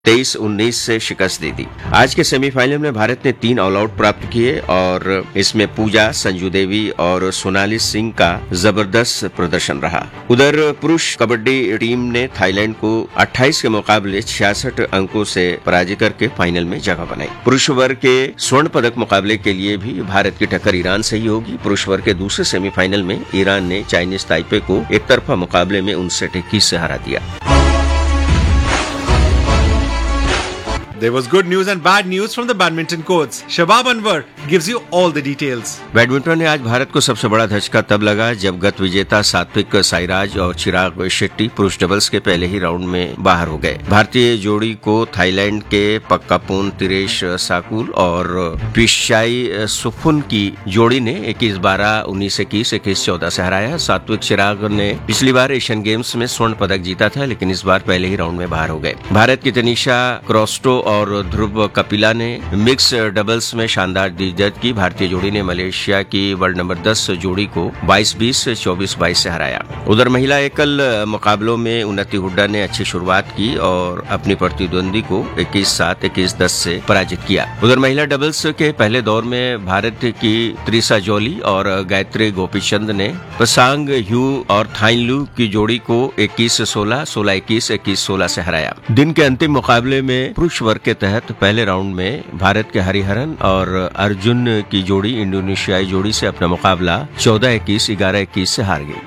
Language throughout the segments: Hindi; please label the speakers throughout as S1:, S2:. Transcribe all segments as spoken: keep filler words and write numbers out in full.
S1: तेईस उन्नीस से शिकस्त दी थी। आज के सेमीफाइनल में भारत ने तीन ऑल आउट प्राप्त किए और इसमें पूजा, संजू देवी और सोनाली सिंह का जबरदस्त प्रदर्शन रहा। उधर पुरुष कबड्डी टीम ने थाईलैंड को अट्ठाईस के मुकाबले छियासठ अंकों से पराजित करके फाइनल में जगह बनाई। पुरुष वर्ग के स्वर्ण पदक मुकाबले के लिए भी भारत की टक्कर ईरान से ही होगी। पुरुष वर्ग के दूसरे सेमीफाइनल में ईरान ने चाइनीज ताइपे को एक तरफा मुकाबले में उनसठ इक्कीस से हरा दिया।
S2: There was good news and bad news from the badminton courts. Shabab Anwar gives you all the details.
S1: Badminton में आज भारत को सबसे बड़ा धचका तब लगा जब गत विजेता सात्विक साईराज और चिराग शेट्टी पुरुष डबल्स के पहले ही राउंड में बाहर हो गए। भारतीय जोड़ी को थाईलैंड के पक्कापोन तिरेश साकुल और पिशाई सुफुन की जोड़ी ने इक्कीस बारह, उन्नीस इक्कीस, इक्कीस चौदह से हराया। सात्विक चिराग ने पिछली बार एशियन गेम्स में स्वर्ण पदक जीता था, लेकिन इस बार पहले ही राउंड में बाहर हो गए। भारत की तनिषा क्रोस्टो और ध्रुव कपिला ने मिक्स डबल्स में शानदार जीत की। भारतीय जोड़ी ने मलेशिया की वर्ल्ड नंबर दस जोड़ी को बाईस बीस, चौबीस बाईस से हराया। उधर महिला एकल मुकाबलों में उन्नति हुड्डा ने अच्छी शुरुआत की और अपनी प्रतिद्वंदी को इक्कीस सात, इक्कीस दस से पराजित किया। उधर महिला डबल्स के पहले दौर में भारत की त्रिसा जोली और गायत्री गोपीचंद ने पसांग ह्यू और थाइलू की जोड़ी को इक्कीस सोलह, सोलह इक्कीस, इक्कीस सोलह से हराया। दिन के अंतिम मुकाबले में पुरुष वर्ग के तहत पहले राउंड में भारत के हरिहरन और अर्जुन की जोड़ी इंडोनेशियाई जोड़ी से अपना मुकाबला चौदह इक्कीस, ग्यारह इक्कीस से हार गई।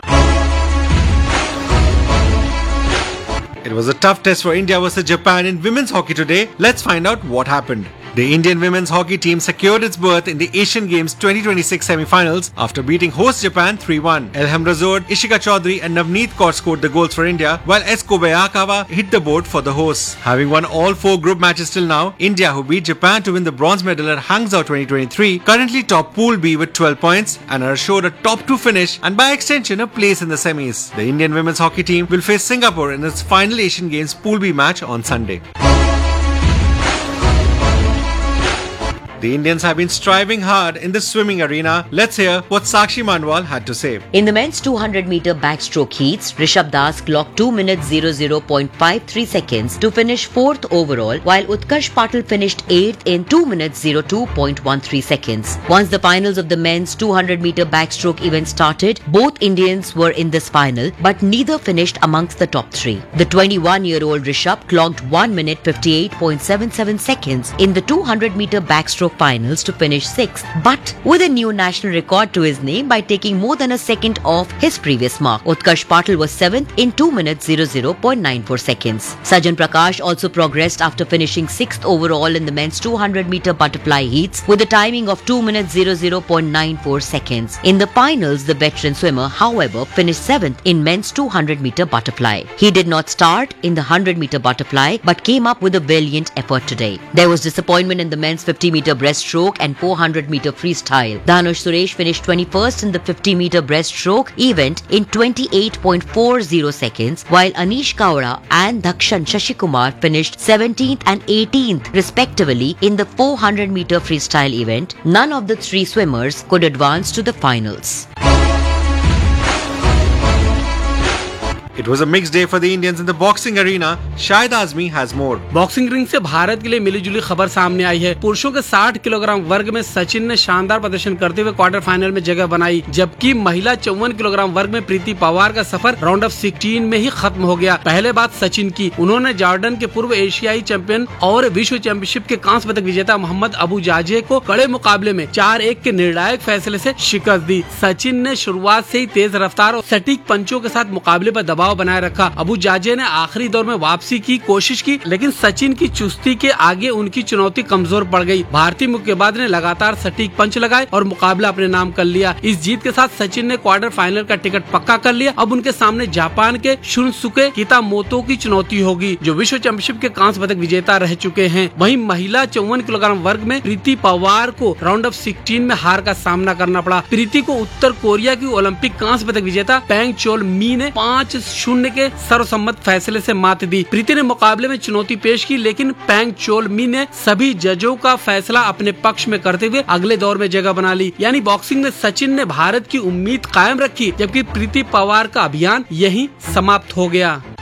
S2: It was a tough test for India versus Japan in women's hockey today. Let's find out what happened. The Indian women's hockey team secured its berth in the Asian Games twenty twenty-six semi-finals after beating host Japan three one. Elham Razord, Ishika Chaudhary and Navneet Kaur scored the goals for India, while S. Kobayakawa hit the board for the hosts. Having won all four group matches till now, India, who beat Japan to win the bronze medal at Hangzhou twenty twenty-three, currently top Pool B with twelve points and are assured a top two finish and by extension a place in the semis. The Indian women's hockey team will face Singapore in its final Asian Games Pool B match on Sunday. The Indians have been striving hard in the swimming arena. Let's hear what Sakshi Manwal had to say.
S3: In the men's two hundred meter backstroke heats, Rishabh Das clocked two minutes zero zero point five three seconds to finish fourth overall, while Utkarsh Patil finished eighth in two minutes zero two point one three seconds. Once the finals of the men's two hundred meter backstroke event started, both Indians were in this final, but neither finished amongst the top three. The twenty-one-year-old Rishabh clocked one minute fifty-eight point seven seven seconds in the two hundred meter backstroke finals to finish sixth, but with a new national record to his name by taking more than a second off his previous mark. Utkarsh Patil was seventh in two minutes zero zero point nine four seconds. Sajan Prakash also progressed after finishing sixth overall in the men's two hundred meter butterfly heats with a timing of two minutes zero zero point nine four seconds. In the finals, the veteran swimmer, however, finished seventh in men's two hundred meter butterfly. He did not start in the one hundred meter butterfly but came up with a valiant effort today. There was disappointment in the men's fifty meter breaststroke and four hundred meter freestyle. Dhanush Suresh finished twenty-first in the fifty meter breaststroke event in twenty-eight point four zero seconds, while Anish Kaura and Dakshan Shashikumar finished seventeenth and eighteenth respectively in the four hundred meter freestyle event. None of the three swimmers could advance to the finals.
S2: It was a mixed day for the Indians in the boxing arena. Shahid Azmi has more.
S4: Boxing ring से भारत के लिए मिलीजुली खबर सामने आई है। पुरुषों के साठ किलोग्राम वर्ग में सचिन ने शानदार प्रदर्शन करते हुए क्वार्टर फाइनल में जगह बनाई, जबकि महिला चौवन किलोग्राम वर्ग में प्रीति पवार का सफर राउंड ऑफ सिक्सटीन में ही खत्म हो गया। पहले बात सचिन की, उन्होंने जॉर्डन के पूर्व एशियाई चैंपियन और विश्व चैंपियनशिप के कांस्य पदक विजेता मोहम्मद अबू जाजे को कड़े मुकाबले में चार एक के निर्णायक फैसले से शिकस्त दी। सचिन ने शुरुआत से ही तेज रफ्तार और सटीक पंचों के साथ मुकाबले पर दबाव बनाए रखा। अबू जाजे ने आखिरी दौर में वापसी की कोशिश की, लेकिन सचिन की चुस्ती के आगे उनकी चुनौती कमजोर पड़ गई। भारतीय मुक्केबाज ने लगातार सटीक पंच लगाए और मुकाबला अपने नाम कर लिया। इस जीत के साथ सचिन ने क्वार्टर फाइनल का टिकट पक्का कर लिया। अब उनके सामने जापान के शुनसुके कितामोतो की चुनौती होगी, जो विश्व चैंपियनशिप के कांस्य पदक विजेता रह चुके हैं। वहीं महिला चौवन किलोग्राम वर्ग में प्रीति पवार को राउंड ऑफ सिक्सटीन में हार का सामना करना पड़ा। प्रीति को उत्तर कोरिया की ओलंपिक कांस्य पदक विजेता पैंग चोल मी ने पाँच शून्य के सर्वसम्मत फैसले से मात दी। प्रीति ने मुकाबले में चुनौती पेश की, लेकिन पैंग चोल मी ने सभी जजों का फैसला अपने पक्ष में करते हुए अगले दौर में जगह बना ली। यानी बॉक्सिंग में सचिन ने भारत की उम्मीद कायम रखी, जबकि प्रीति पवार का अभियान यहीं समाप्त हो गया।